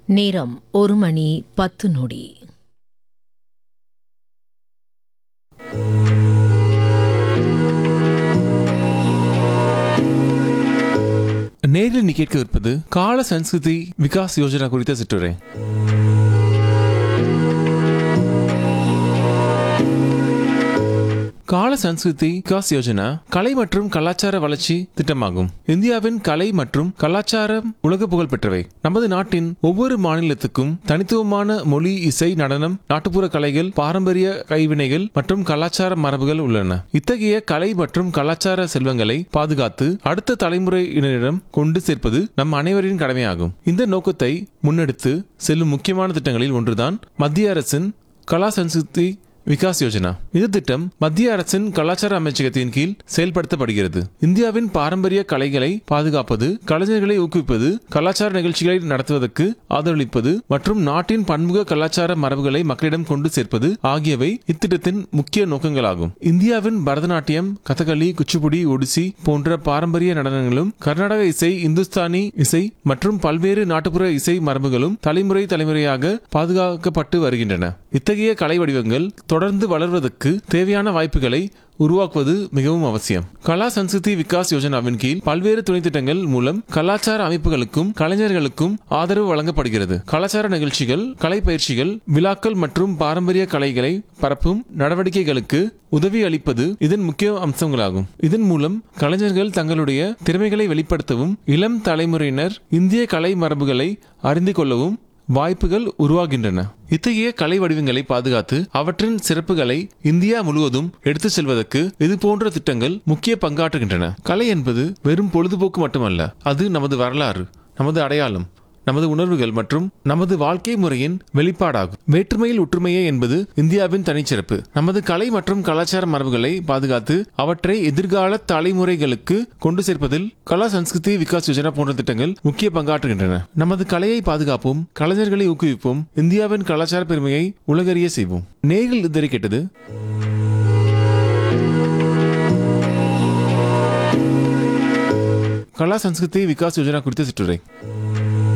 நேரம் 1:10. நேரில் நீ கேட்க இருப்பது கால சன்ஸ்கிருதி விகாஸ் யோஜனா குறித்த சிற்றுரை. கால சன்ஸ்கிருதி விகாஸ் யோஜனா கலை மற்றும் கலாச்சார வளர்ச்சி திட்டமாகும். இந்தியாவின் கலை மற்றும் கலாச்சாரம் உலக புகழ் பெற்றவை. நமது நாட்டின் ஒவ்வொரு மாநிலத்துக்கும் தனித்துவமான மொழி, இசை, நடனம், நாட்டுப்புற கலைகள், பாரம்பரிய கைவினைகள் மற்றும் கலாச்சார மரபுகள் உள்ளன. இத்தகைய கலை மற்றும் கலாச்சார செல்வங்களை பாதுகாத்து அடுத்த தலைமுறையினரிடம் கொண்டு சேர்ப்பது நம் அனைவரின் கடமையாகும். இந்த நோக்கத்தை முன்னெடுத்து செல்லும் முக்கியமான திட்டங்களில் ஒன்றுதான் மத்திய அரசின் கலா சன்ஸ்கிருதி விகாஸ் யோஜனா. இந்த திட்டம் மத்திய அரசின் கலாச்சார அமைச்சகத்தின் கீழ் செயல்படுத்தப்படுகிறது. இந்தியாவின் பாரம்பரிய கலைகளை பாதுகாப்பது, கலைஞர்களை ஊக்குவிப்பது, கலாச்சார நிகழ்ச்சிகளை நடத்துவதற்கு ஆதரவளிப்பது மற்றும் நாட்டின் பன்முக கலாச்சார மரபுகளை மக்களிடம் கொண்டு சேர்ப்பது ஆகியவை இத்திட்டத்தின் முக்கிய நோக்கங்களாகும். இந்தியாவின் பரதநாட்டியம், கதகளி, குச்சிப்புடி, ஒடிசி போன்ற பாரம்பரிய நடனங்களும், கர்நாடக இசை, இந்துஸ்தானி இசை மற்றும் பல்வேறு நாட்டுப்புற இசை மரபுகளும் தலைமுறையாக பாதுகாக்கப்பட்டு வருகின்றன. இத்தகைய கலை வடிவங்கள் தொடர்ந்து வளர்வதற்கு தேவையான வாய்ப்புகளை உருவாக்குவது மிகவும் அவசியம். கலா சன்ஸ்கிருதி விகாஸ் யோஜனாவின் கீழ் பல்வேறு துணை திட்டங்கள் மூலம் கலாச்சார அமைப்புகளுக்கும் கலைஞர்களுக்கும் ஆதரவு வழங்கப்படுகிறது. கலாச்சார நிகழ்ச்சிகள், கலை பயிற்சிகள், விழாக்கள் மற்றும் பாரம்பரிய கலைகளை பரப்பும் நடவடிக்கைகளுக்கு உதவி அளிப்பது இதன் முக்கிய அம்சங்களாகும். இதன் மூலம் கலைஞர்கள் தங்களுடைய திறமைகளை வெளிப்படுத்தவும், இளம் தலைமுறையினர் இந்திய கலை மரபுகளை அறிந்து கொள்ளவும் வாய்ப்புகள் உருவாகின்றன. இத்தகைய கலை வடிவங்களை பாதுகாத்து அவற்றின் சிறப்புகளை இந்தியா முழுவதும் எடுத்துச் செல்வதற்கு இது போன்ற திட்டங்கள் முக்கிய பங்காற்றுகின்றன. கலை என்பது வெறும் பொழுதுபோக்கு மட்டுமல்ல, அது நமது வரலாறு, நமது அடையாளம், நமது உணர்வுகள் மற்றும் நமது வாழ்க்கை முறையின் வெளிப்பாடாகும். வேற்றுமையில் ஒற்றுமையே என்பது இந்தியாவின் தனிச்சிறப்பு. நமது கலை மற்றும் கலாச்சார மரபுகளை பாதுகாத்து அவற்றை எதிர்கால தலைமுறைகளுக்கு கொண்டு சேர்ப்பதில் கலா சன்ஸ்கிருதி விகாஸ் யோஜனா போன்ற திட்டங்கள் முக்கிய பங்காற்றுகின்றன. நமது கலையை பாதுகாப்போம், கலைஞர்களை ஊக்குவிப்போம், இந்தியாவின் கலாச்சார பெருமையை உலகறிய செய்வோம். நேரில் இதுவரை கேட்டது கலா சன்ஸ்கிருதி விகாஸ் யோஜனா குறித்த சிற்றுரை.